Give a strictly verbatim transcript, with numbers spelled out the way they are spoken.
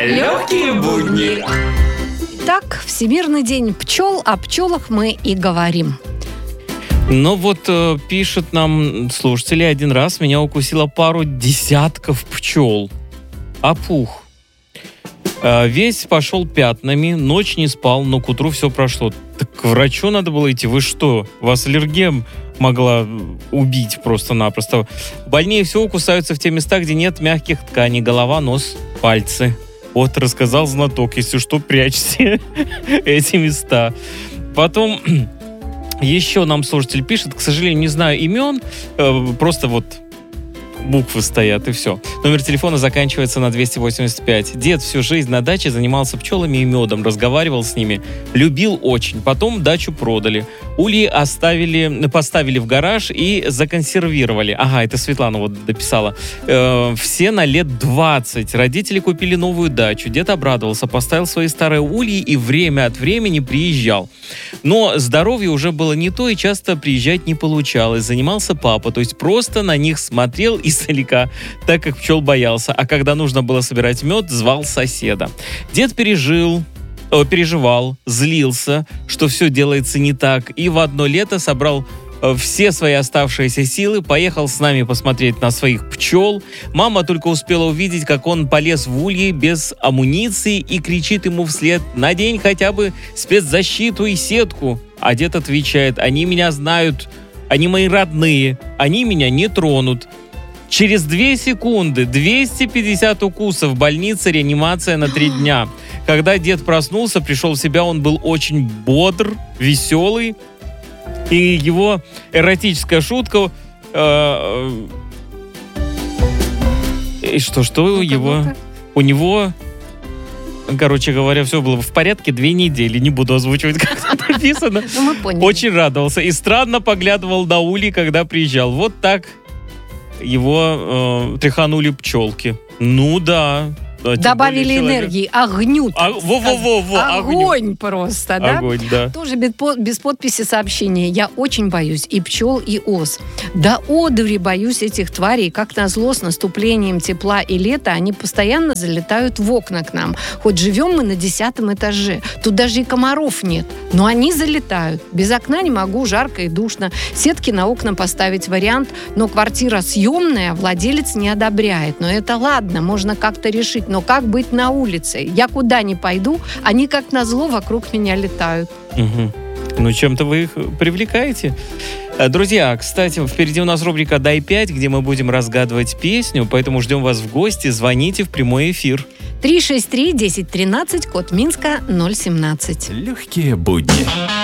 Легкие будни. Так, Всемирный день пчел, о пчелах мы и говорим. Ну вот э, пишут нам слушатели, один раз меня укусило пару десятков пчел. Опух. Э, весь пошел пятнами, ночь не спал, но к утру все прошло. Так к врачу надо было идти. Вы что? Вас аллергия могла убить просто-напросто. Больнее всего кусаются в те места, где нет мягких тканей. Голова, нос, пальцы. Вот, рассказал знаток. Если что, прячьте эти места. Потом еще нам слушатель пишет, к сожалению, не знаю имен, э, просто вот буквы стоят и все. Номер телефона заканчивается на двести восемьдесят пять. Дед всю жизнь на даче занимался пчелами и медом, разговаривал с ними, любил очень. Потом дачу продали. Ульи оставили, поставили в гараж и законсервировали. Ага, это Светлана вот дописала. Э, все на лет двадцать. Родители купили новую дачу. Дед обрадовался, поставил свои старые ульи и время от времени приезжал. Но здоровье уже было не то и часто приезжать не получалось. Занимался папа, то есть просто на них смотрел издалека, так как пчел боялся. А когда нужно было собирать мед, звал соседа. Дед пережил, э, переживал, злился, что все делается не так. И в одно лето собрал э, все свои оставшиеся силы, поехал с нами посмотреть на своих пчел. Мама только успела увидеть, как он полез в ульи без амуниции и кричит ему вслед: «Надень хотя бы спецзащиту и сетку». А дед отвечает: «Они меня знают, они мои родные, они меня не тронут». Через две секунды двести пятьдесят укусов в больнице, реанимация на три дня. Когда дед проснулся, пришел в себя, он был очень бодр, веселый. И его эротическая шутка... Э, э, что, что у его... У него... Короче говоря, все было в порядке две недели. Не буду озвучивать, как это написано. Ну, мы поняли. Очень радовался. И странно поглядывал на ульи, когда приезжал. Вот так его э, тряханули пчелки. Ну да. да Добавили энергии, огню. А, во-во-во-во, огонь огню. просто, да? Огонь, да. Тоже без, без подписи сообщения. Я очень боюсь и пчел, и ос. До одури боюсь этих тварей. Как назло, с наступлением тепла и лета они постоянно залетают в окна к нам. Хоть живем мы на десятом этаже. Тут даже и комаров нет. Но они залетают. Без окна не могу, жарко и душно. Сетки на окна поставить вариант, но квартира съемная, владелец не одобряет. Но это ладно, можно как-то решить. Но как быть на улице? Я куда ни пойду, они как назло вокруг меня летают. Угу. Ну, чем-то вы их привлекаете. Друзья, кстати, впереди у нас рубрика «Дай пять», где мы будем разгадывать песню, поэтому ждем вас в гости. Звоните в прямой эфир. три шесть три десять тринадцать, код Минска ноль семнадцать. Легкие будни.